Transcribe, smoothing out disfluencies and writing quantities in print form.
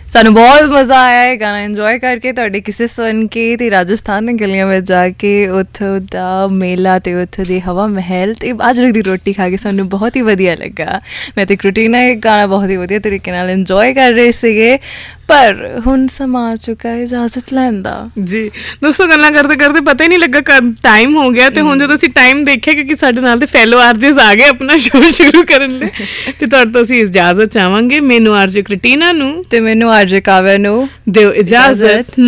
ਸਾਨੂੰ ਬਹੁਤ ਮਜ਼ਾ ਆਇਆ ਇਹ ਗਾਣਾ ਇੰਜੋਏ ਕਰਕੇ, ਤੁਹਾਡੇ ਕਿਸੇ ਸੁਣ ਕੇ ਅਤੇ ਰਾਜਸਥਾਨ ਦੀਆਂ ਗਲੀਆਂ ਵਿੱਚ ਜਾ ਕੇ ਉੱਥੋਂ ਦਾ ਮੇਲਾ ਅਤੇ ਉੱਥੋਂ ਦੀ ਹਵਾ ਮਹਿਲ ਅਤੇ ਬਾਜਰੇ ਦੀ ਰੋਟੀ ਖਾ ਕੇ ਸਾਨੂੰ ਬਹੁਤ ਹੀ ਵਧੀਆ ਲੱਗਾ। ਮੈਂ ਅਤੇ ਕ੍ਰਿਟੀਨਾ ਇਹ ਗਾਣਾ ਬਹੁਤ ਹੀ ਵਧੀਆ ਤਰੀਕੇ ਨਾਲ ਇੰਜੋਏ ਕਰ ਰਹੇ ਸੀਗੇ। ਪਰ ਹੁਣ ਸਮਾਂ ਆ ਚੁੱਕਾ ਹੈ ਇਜਾਜ਼ਤ ਲੈਣ ਦਾ। ਜੀ ਦੋਸਤੋ, ਗੱਲਾਂ ਕਰਦੇ ਕਰਦੇ ਪਤਾ ਹੀ ਨਹੀਂ ਲੱਗਾ ਕਦ ਟਾਈਮ ਹੋ ਗਿਆ। ਅਤੇ ਹੁਣ ਜਦੋਂ ਅਸੀਂ ਟਾਈਮ ਦੇਖਿਆ ਕਿਉਂਕਿ ਸਾਡੇ ਨਾਲ ਦੇ ਫੈਲੋ ਆਰਜੇਸ ਆ ਗਏ ਆਪਣਾ ਸ਼ੋਅ ਸ਼ੁਰੂ ਕਰਨ ਲਈ, ਅਤੇ ਤੁਹਾਡੇ ਤੋਂ ਅਸੀਂ ਇਜਾਜ਼ਤ ਚਾਹਾਂਗੇ। ਮੈਨੂੰ ਆਰਜੇ ਕ੍ਰਿਟੀਨਾ ਨੂੰ ਅਤੇ ਮੈਨੂੰ ਆਰਜੇ ਕਾਵਿਆ ਨੂੰ ਦਿਓ ਇਜਾਜ਼ਤ।